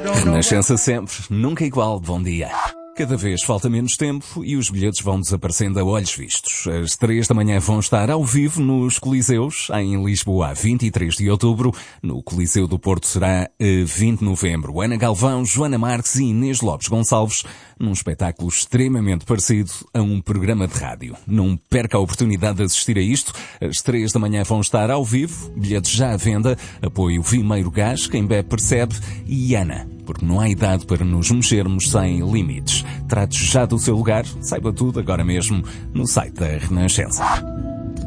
Renascença sempre, nunca igual. Bom dia. Cada vez falta menos tempo e os bilhetes vão desaparecendo a olhos vistos. Às 3 da manhã vão estar ao vivo nos Coliseus, em Lisboa, a 23 de outubro. No Coliseu do Porto será a 20 de novembro. Ana Galvão, Joana Marques e Inês Lopes Gonçalves, num espetáculo extremamente parecido a um programa de rádio. Não perca a oportunidade de assistir a isto. Às 3 da manhã vão estar ao vivo, bilhetes já à venda, apoio Vimeiro Gás, quem bebe percebe, e Ana, porque não há idade para nos mexermos sem limites. Trate já do seu lugar, saiba tudo agora mesmo no site da Renascença.